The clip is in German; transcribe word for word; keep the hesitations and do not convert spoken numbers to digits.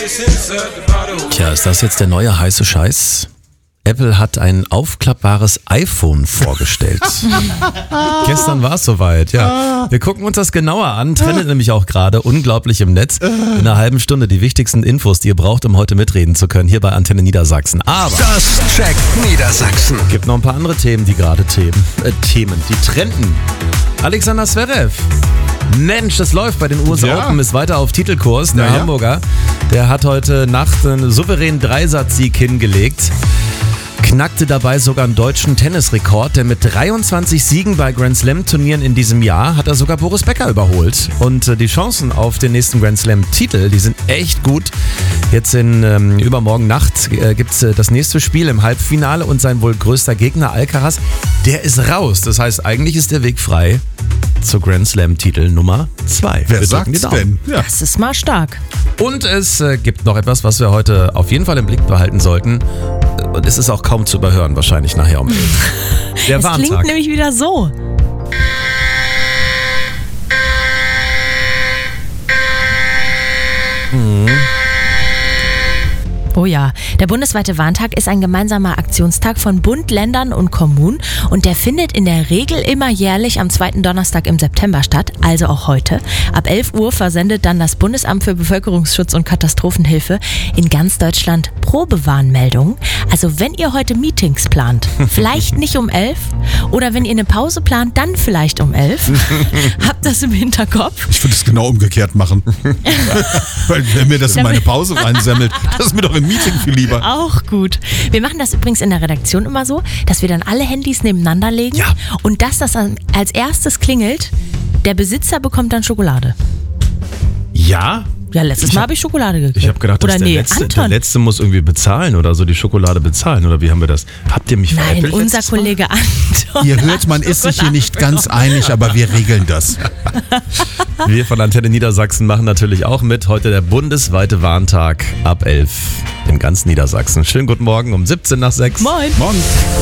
Tja, ist das jetzt der neue heiße Scheiß? Apple hat ein aufklappbares iPhone vorgestellt. Gestern war es soweit, ja. Wir gucken uns das genauer an, trennt nämlich auch gerade unglaublich im Netz. In einer halben Stunde die wichtigsten Infos, die ihr braucht, um heute mitreden zu können, hier bei Antenne Niedersachsen. Aber das checkt Niedersachsen. Es gibt noch ein paar andere Themen, die gerade Themen, äh, Themen, die trenden. Alexander Zverev. Mensch, das läuft bei den U S Ja. Open, ist weiter auf Titelkurs. Der Ja, ja. Hamburger, der hat heute Nacht einen souveränen Dreisatzsieg hingelegt. Knackte dabei sogar einen deutschen Tennisrekord, denn mit dreiundzwanzig Siegen bei Grand Slam Turnieren in diesem Jahr hat er sogar Boris Becker überholt. Und äh, die Chancen auf den nächsten Grand Slam Titel, die sind echt gut. Jetzt in ähm, übermorgen Nacht äh, gibt es äh, das nächste Spiel im Halbfinale und sein wohl größter Gegner Alcaraz, der ist raus. Das heißt, eigentlich ist der Weg frei zur Grand Slam Titel Nummer zwei. Wer sagt's denn? Ja. Das ist mal stark. Und es äh, gibt noch etwas, was wir heute auf jeden Fall im Blick behalten sollten. Und es ist auch kaum zu überhören, wahrscheinlich nachher um elf. Der Es Warntag. klingt nämlich wieder so. Oh ja, der bundesweite Warntag ist ein gemeinsamer Aktionstag von Bund, Ländern und Kommunen und der findet in der Regel immer jährlich am zweiten Donnerstag im September statt, also auch heute. Ab elf Uhr versendet dann das Bundesamt für Bevölkerungsschutz und Katastrophenhilfe in ganz Deutschland Probewarnmeldungen. Also wenn ihr heute Meetings plant, vielleicht nicht um elf oder wenn ihr eine Pause plant, dann vielleicht um elf. Habt das im Hinterkopf. Ich würde es genau umgekehrt machen. Weil wenn mir das in meine Pause reinsemmelt, das ist mir doch im Meeting viel lieber. Auch gut. Wir machen das übrigens in der Redaktion immer so, dass wir dann alle Handys nebeneinander legen Ja. und dass das dann als erstes klingelt, der Besitzer bekommt dann Schokolade. Ja? Ja, letztes Ich Mal hab- habe ich Schokolade gekriegt. Ich habe gedacht, oder dass der, nee, Letzte, der Anton. Letzte muss irgendwie bezahlen oder so, die Schokolade bezahlen. Oder wie haben wir das? Habt ihr mich Nein, veräppelt unser letztes Mal? Kollege Anton. Ihr hört, man ist sich hier nicht ganz einig, aber wir regeln das. Wir von Antenne Niedersachsen machen natürlich auch mit. Heute der bundesweite Warntag ab elf in ganz Niedersachsen. Schönen guten Morgen um siebzehn nach sechs. Moin. Morgen.